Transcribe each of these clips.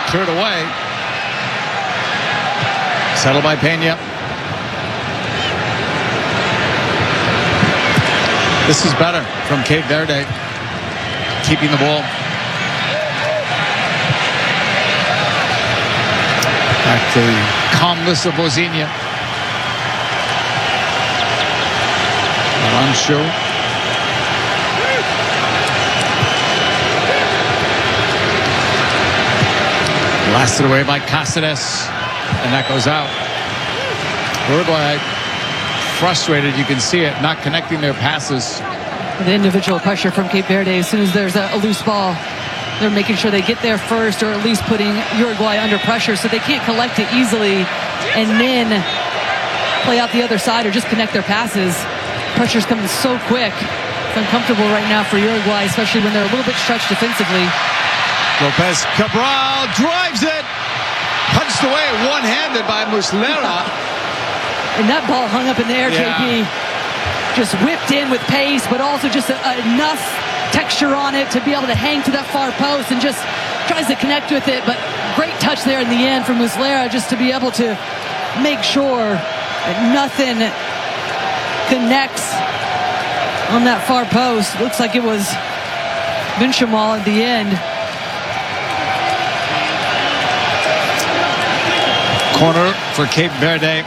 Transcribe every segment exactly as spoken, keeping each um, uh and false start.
cleared away. Settled by Pena. This is better from Cape Verde, keeping the ball. Back to the calmness of Vozinha. Arancho. Blasted away by Cáceres, and that goes out. Uruguay frustrated, you can see it, not connecting their passes. The individual pressure from Cape Verde, as soon as there's a, a loose ball, they're making sure they get there first, or at least putting Uruguay under pressure so they can't collect it easily and then play out the other side or just connect their passes. Pressure's coming so quick. It's uncomfortable right now for Uruguay, especially when they're a little bit stretched defensively. Lopez Cabral drives it, punched away one-handed by Muslera. And that ball hung up in the air, yeah. J P. Just whipped in with pace, but also just a, enough texture on it to be able to hang to that far post, and just tries to connect with it. But great touch there in the end from Muslera, just to be able to make sure that nothing connects on that far post. Looks like it was Benchamal at the end. Corner for Cape Verde.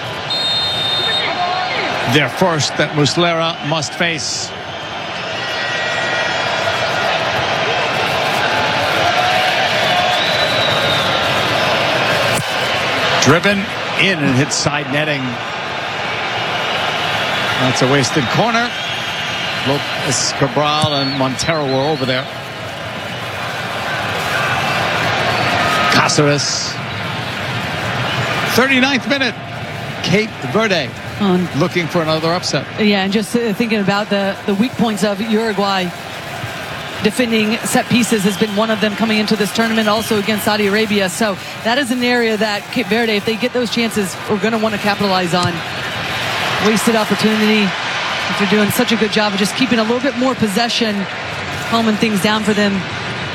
Their first that Muslera must face. Driven in and hit side netting. That's a wasted corner. Lopez Cabral and Montero were over there. Cáceres. thirty-ninth minute. Cape Verde Um, looking for another upset. Yeah, and just uh, thinking about the, the weak points of Uruguay. Defending set pieces has been one of them coming into this tournament, also against Saudi Arabia. So that is an area that Cape Verde, if they get those chances, we're going to want to capitalize on. Wasted opportunity. After doing such a good job of just keeping a little bit more possession, calming things down for them.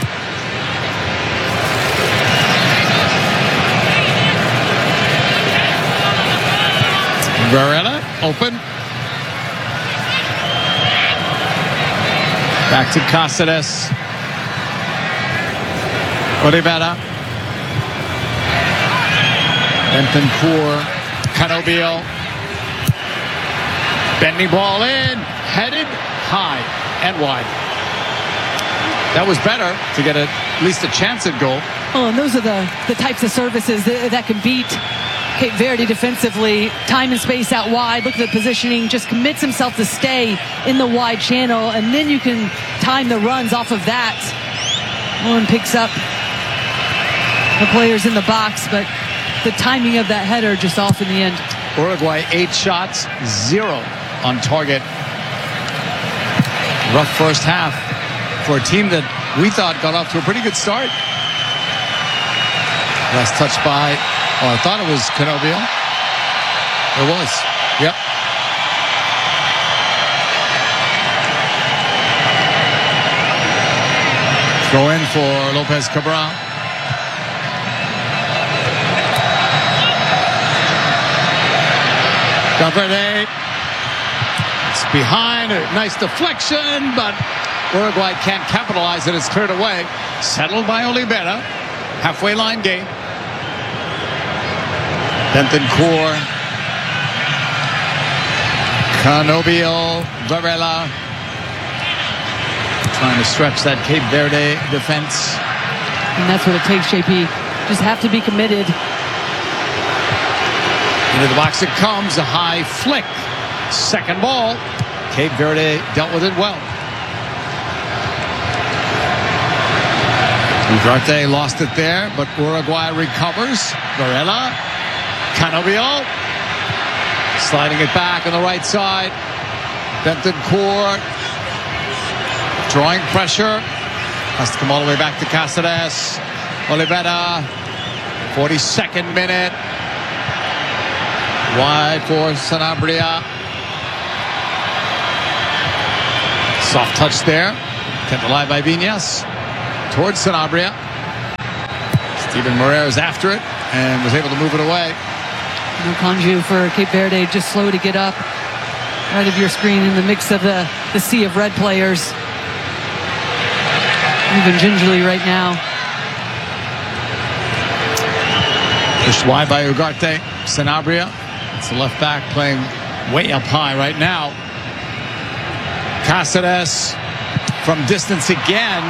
Varela open. Back to Cáceres. Oliveira. Bentancur. Canobbio. Bending ball in. Headed high and wide. That was better to get at least a chance at goal. Oh, and those are the, the types of services that, that can beat Cape Verde defensively. Time and space out wide. Look at the positioning. Just commits himself to stay in the wide channel, and then you can time the runs off of that. One picks up the players in the box, but the timing of that header just off in the end. Uruguay, eight shots, zero on target. Rough first half for a team that we thought got off to a pretty good start. Last touch by, oh, I thought it was Canobbio. It was, yep. Throw in for Lopez Cabral. Valverde. It's behind, a nice deflection, but Uruguay can't capitalize it. It's cleared away. Settled by Oliveira. Halfway line game. Bentancur. Canobbio. Varela. Trying to stretch that Cape Verde defense. And that's what it takes, J P. Just have to be committed. Into the box it comes. A high flick. Second ball. Cape Verde dealt with it well. Ugarte lost it there, but Uruguay recovers. Varela. Canobbio. Sliding it back on the right side. Bentancur. Drawing pressure. Has to come all the way back to Cáceres. Oliveira. forty-second minute. Wide for Sanabria. Soft touch there. Kept alive by Viñas. Towards Sanabria. Steven Moreira's after it and was able to move it away. Okonjo for Cape Verde, just slow to get up. Right of your screen in the mix of the, the sea of red players. Moving gingerly right now. Pushed wide by Ugarte. Sanabria. It's the left back playing way up high right now. Cáceres from distance again.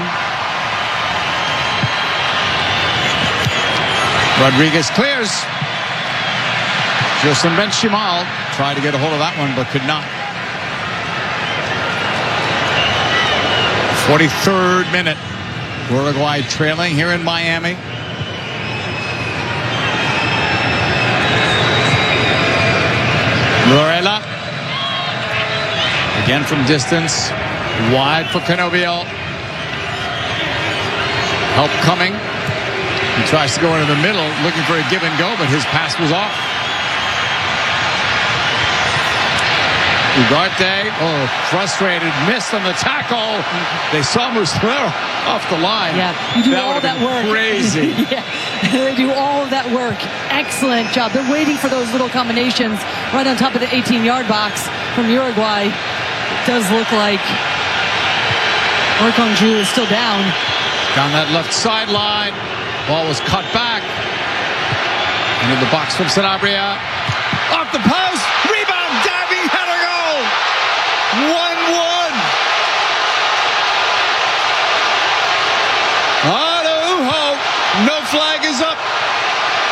Rodriguez clears. Gilson Benchimal tried to get a hold of that one, but could not. forty-third minute. Uruguay trailing here in Miami. Lorela. Again from distance. Wide for Canovio. Help coming. He tries to go into the middle, looking for a give and go, but his pass was off. Ugarte, oh, frustrated, missed on the tackle. They saw Muslera off the line. Yeah, you do that all that work. Crazy. Yeah, they do all of that work. Excellent job. They're waiting for those little combinations right on top of the eighteen-yard box from Uruguay. It does look like Okonjo is still down. Down that left sideline. Ball was cut back. Into the box from Sanabria. Off the post.